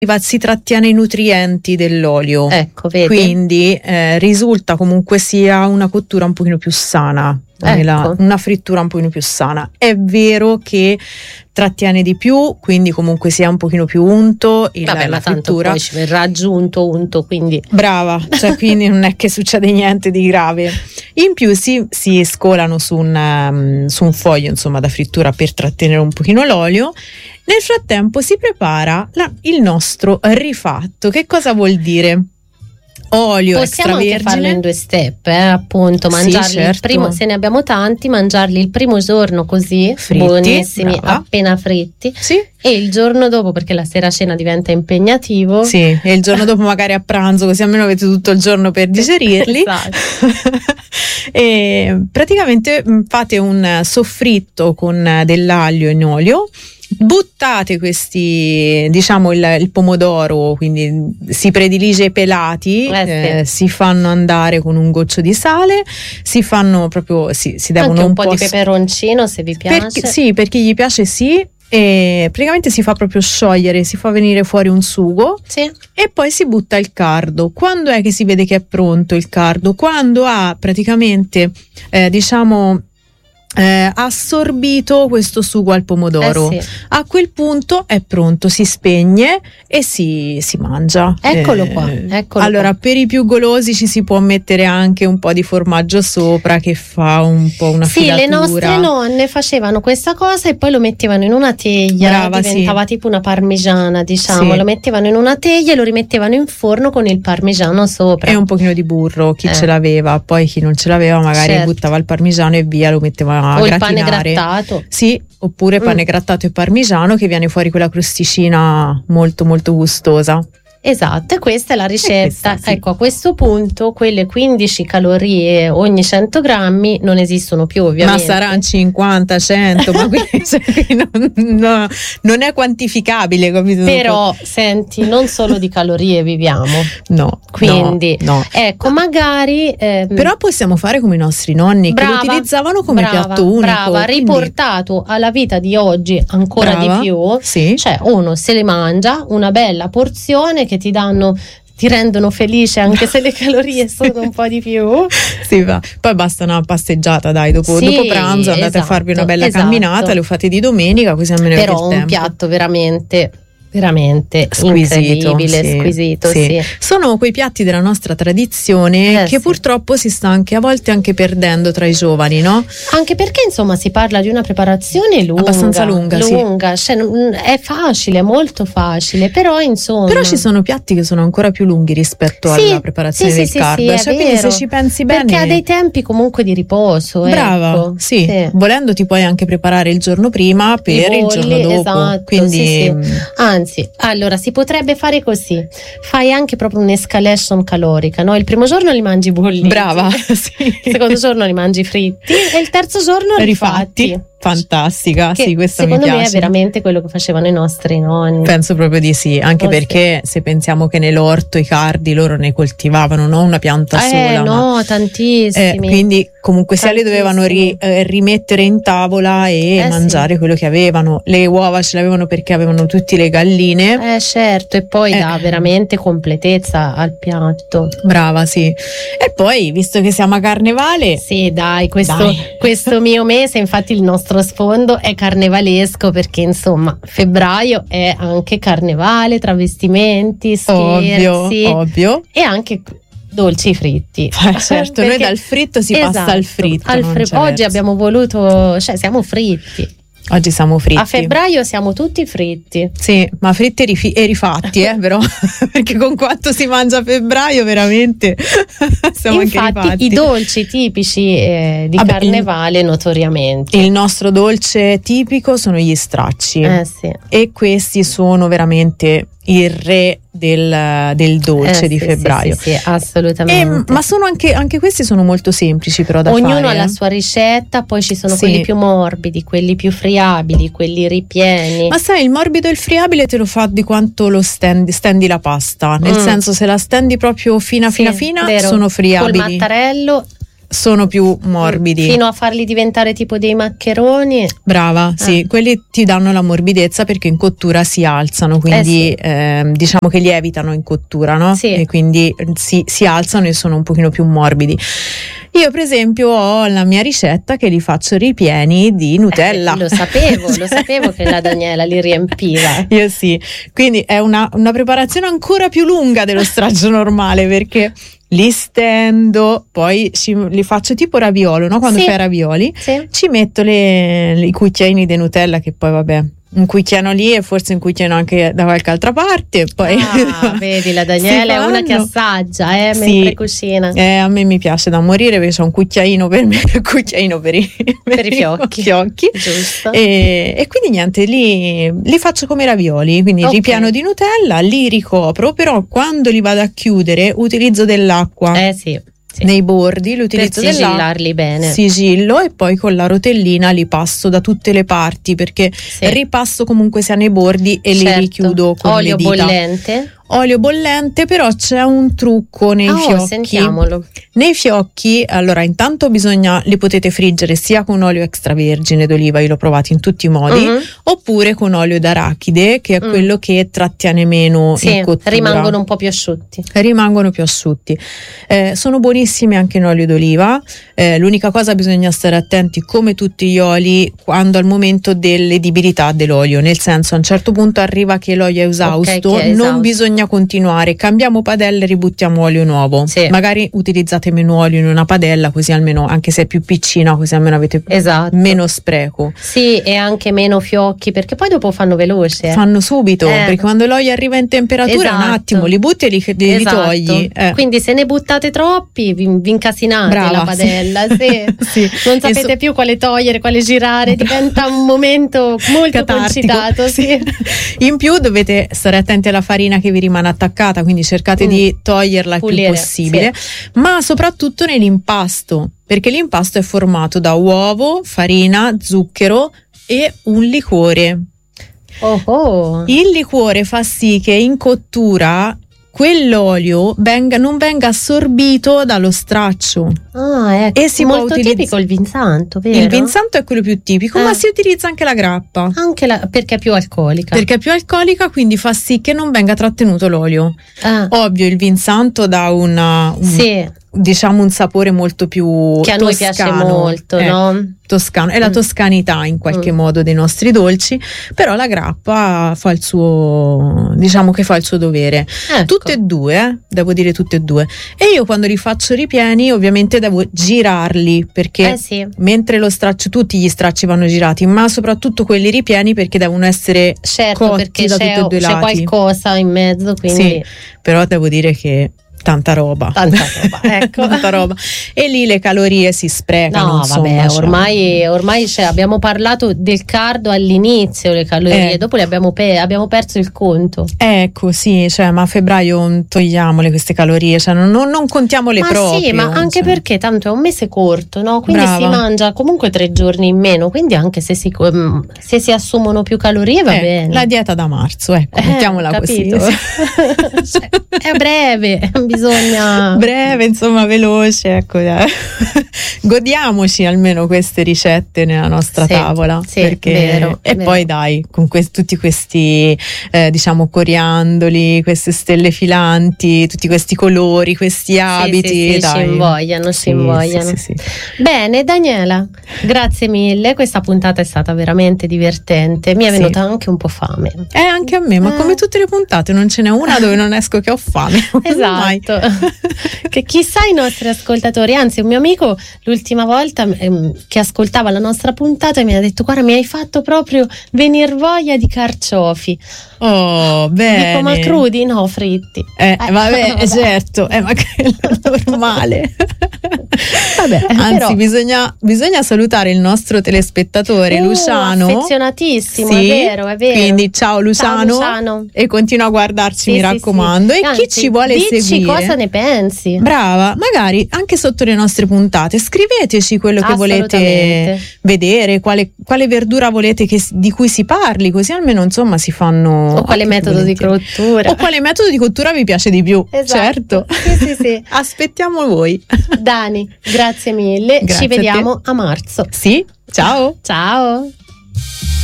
si trattiene i nutrienti dell'olio. Ecco, vedi? Quindi risulta comunque sia una cottura un pochino più sana, Ecco. una frittura un pochino più sana. È vero che trattiene di più, quindi comunque sia un pochino più unto Vabbè, la ma tanto frittura. poi ci verrà aggiunto, unto, quindi Brava, cioè quindi non è che succede niente di grave. In più si scolano su un foglio, insomma, da frittura per trattenere un pochino l'olio. Nel frattempo si prepara il nostro rifatto. Che cosa vuol dire? Olio possiamo anche extravergine. farlo in 2 step, appunto, mangiarli Sì, certo. il primo, se ne abbiamo tanti, mangiarli il primo giorno così, Fritti, buonissimi, brava. appena fritti, Sì, e il giorno dopo, perché la sera a cena diventa impegnativo. sì, e il giorno dopo magari a pranzo, così almeno avete tutto il giorno per digerirli. Esatto. E praticamente fate un soffritto con dell'aglio in olio. Buttate questi, diciamo, il pomodoro, quindi si predilige pelati, Sì. si fanno andare con un goccio di sale, si fanno proprio, si devono Anche un po' di s- peperoncino, se vi piace. sì, per chi gli piace sì, e praticamente si fa proprio sciogliere, si fa venire fuori un sugo Sì. e poi si butta il cardo. Quando è che si vede che è pronto il cardo? Quando ha praticamente, assorbito questo sugo al pomodoro. Sì. A quel punto è pronto, si spegne e si mangia. Eccolo qua, eccolo allora, qua. per i più golosi ci si può mettere anche un po' di formaggio sopra, che fa un po' una Sì, filatura. le nostre nonne facevano questa cosa e poi lo mettevano in una teglia. Brava, diventava tipo una parmigiana, diciamo. Sì. Lo mettevano in una teglia e lo rimettevano in forno con il parmigiano sopra. E un pochino di burro, chi Eh. ce l'aveva, poi chi non ce l'aveva magari Certo. buttava il parmigiano e via, lo metteva a O il gratinare. pane grattato. Sì, oppure pane grattato e parmigiano, che viene fuori quella crosticina molto molto gustosa. Esatto, e questa è la ricetta. questa, sì. Ecco, a questo punto quelle 15 calorie ogni 100 grammi non esistono più, ovviamente. Ma saranno 50, 100, ma qui non è quantificabile, capito? Però, senti, non solo di calorie viviamo. No, Quindi, no. ecco, magari Però possiamo fare come i nostri nonni, che lo utilizzavano come piatto unico. Brava, quindi- riportato alla vita di oggi ancora Brava, di più. sì. Cioè, uno se le mangia una bella porzione che ti rendono felice anche se le calorie sono un po' di più. Sì, va. Poi basta una passeggiata, dai, dopo Sì, pranzo andate a farvi una bella esatto. camminata, lo fate di domenica, così almeno avete Però il un tempo. piatto veramente Squisito, incredibile, squisito, sì. Sono quei piatti della nostra tradizione che sì. purtroppo si sta anche a volte anche perdendo tra i giovani, no? Anche perché insomma si parla di una preparazione lunga, Abbastanza lunga, sì. cioè, è facile, è molto facile, però insomma. Però ci sono piatti che sono ancora più lunghi rispetto Sì, alla preparazione sì, del sì, cardo, sì, è cioè, quindi vero. se ci pensi bene, perché ha dei tempi comunque di riposo. brava, ecco. sì. Volendo ti puoi anche preparare il giorno prima per I il giorno bolli, dopo, esatto, quindi sì. Anzi, allora si potrebbe fare così: fai anche proprio un'escalation calorica, no? Il primo giorno li mangi bolliti, brava, sì. il secondo giorno li mangi fritti e il terzo giorno rifatti. Fantastica, Che sì, questa mi secondo piace. me è veramente quello che facevano i nostri nonni. Penso proprio di sì, anche Oh, perché se pensiamo che nell'orto i cardi loro ne coltivavano, non una pianta sola, no, tantissimi. quindi comunque sia li dovevano rimettere in tavola e mangiare quello che avevano. Le uova ce l'avevano perché avevano tutte le galline. Certo, e poi dà veramente completezza al piatto. Brava, sì. E poi, visto che siamo a carnevale, sì, dai, questo mio mese, infatti il nostro sfondo è carnevalesco, perché insomma febbraio è anche carnevale, travestimenti, scherzi, ovvio. e anche dolci fritti. Certo, noi dal fritto si passa al fritto. Oggi abbiamo voluto, cioè siamo fritti. Oggi siamo fritti. A febbraio siamo tutti fritti. Sì, ma fritti e rifatti, però, perché con quanto si mangia a febbraio veramente siamo infatti, anche rifatti. I dolci tipici di carnevale notoriamente. Il nostro dolce tipico sono gli stracci. Sì. E questi sono veramente il re del dolce di febbraio. Sì, assolutamente. Ma sono anche questi sono molto semplici però da fare. Ognuno ha la sua ricetta, poi ci sono quelli più morbidi, quelli più friabili, quelli ripieni. Ma sai, il morbido e il friabile te lo fa di quanto lo stendi la pasta, nel senso, se la stendi proprio fina, vero. sono friabili. Col mattarello sono più morbidi. Fino a farli diventare tipo dei maccheroni. Brava, sì, quelli ti danno la morbidezza perché in cottura si alzano, quindi diciamo che lievitano in cottura, no? Sì. E quindi si alzano e sono un pochino più morbidi. Io per esempio ho la mia ricetta che li faccio ripieni di Nutella. Lo sapevo che la Daniela li riempiva. Io sì, quindi è una preparazione ancora più lunga dello straccio normale, perché li stendo, poi li faccio tipo raviolo, no? Quando fai ravioli, ci metto i cucchiaini di Nutella, che poi vabbè, un cucchiaino lì e forse un cucchiaino anche da qualche altra parte. Poi vedi, la Daniela è una che assaggia mentre cucina. A me mi piace da morire perché c'è un cucchiaino per me e un cucchiaino per i fiocchi. Giusto. E quindi niente, li faccio come ravioli, quindi ripieno di Nutella, li ricopro, però quando li vado a chiudere utilizzo dell'acqua. Nei bordi l'utilizzo per sigillarli bene. Sigillo, e poi con la rotellina li passo da tutte le parti, perché ripasso comunque sia nei bordi e li richiudo con le dita. Olio bollente, però c'è un trucco nei fiocchi. Sentiamolo. Nei fiocchi, allora, intanto li potete friggere sia con olio extravergine d'oliva, io l'ho provato in tutti i modi, oppure con olio d'arachide, che è quello che trattiene meno in cottura. Rimangono un po' più asciutti. Sono buonissimi anche in olio d'oliva. L'unica cosa, bisogna stare attenti, come tutti gli oli, quando al momento dell'edibilità dell'olio, nel senso, a un certo punto arriva che l'olio è esausto, non bisogna continuare, cambiamo padella e ributtiamo olio nuovo. Magari utilizzate meno olio in una padella, così almeno, anche se è più piccina, così almeno avete meno spreco. E anche meno fiocchi, perché poi dopo fanno veloce. Fanno subito, perché quando l'olio arriva in temperatura un attimo li butti e li togli. Quindi se ne buttate troppi vi incasinate la padella. Non sapete più quale togliere, quale girare, diventa un momento molto concitato. In più dovete stare attenti alla farina che vi rimane attaccata, quindi cercate di toglierla il più possibile, ma soprattutto nell'impasto, perché l'impasto è formato da uovo, farina, zucchero e un liquore. Il liquore fa sì che in cottura quell'olio non venga assorbito dallo straccio. E si molto tipico il Vinsanto, vero? Il Vinsanto è quello più tipico, ma si utilizza anche la grappa. Perché è più alcolica. Quindi fa sì che non venga trattenuto l'olio. Ovvio, il Vinsanto dà diciamo un sapore molto più che a noi piace molto, no? Toscano, è la toscanità in qualche modo dei nostri dolci, però la grappa fa il suo, diciamo che fa il suo dovere. Tutte e due, devo dire tutte e due. E io quando li faccio ripieni ovviamente devo girarli, perché mentre lo straccio, tutti gli stracci vanno girati, ma soprattutto quelli ripieni, perché devono essere cotti perché da tutti e due i lati. C'è qualcosa in mezzo, quindi però devo dire che tanta roba, ecco. Tanta roba, e lì le calorie si sprecano. Ormai abbiamo parlato del cardo all'inizio, le calorie dopo le abbiamo perso il conto. Ma a febbraio togliamole queste calorie, non contiamole proprio. Ma anche perché tanto è un mese corto, no? Quindi si mangia comunque 3 giorni in meno, quindi anche se si assumono più calorie va bene. La dieta da marzo, mettiamola capito. Così. È breve. Bisogna breve, insomma, veloce, godiamoci almeno queste ricette nella nostra tavola, perché vero. Poi dai, con tutti questi diciamo coriandoli, queste stelle filanti, tutti questi colori, questi abiti, dai. Si invogliano. Bene, Daniela, grazie mille, questa puntata è stata veramente divertente, mi è venuta anche un po' fame. Anche a me, ma come tutte le puntate non ce n'è una dove non esco che ho fame. Esatto. Che chissà i nostri ascoltatori, anzi un mio amico l'ultima volta che ascoltava la nostra puntata mi ha detto: guarda, mi hai fatto proprio venir voglia di carciofi. Bene. Dico, ma crudi? No, fritti. Vabbè, certo, ma che è normale. Anzi, però bisogna salutare il nostro telespettatore Luciano, affezionatissimo, è vero. Quindi ciao Luciano, e continua a guardarci, mi raccomando. E chi ci vuole seguire, cosa ne pensi. Brava, magari anche sotto le nostre puntate scriveteci quello che volete vedere, quale verdura volete di cui si parli, così almeno insomma si fanno. O quale metodo di cottura. O quale metodo di cottura vi piace di più. Esatto. Certo. Sì. Aspettiamo voi. Dani, grazie mille. Grazie ci vediamo a marzo. Sì, ciao. Ciao.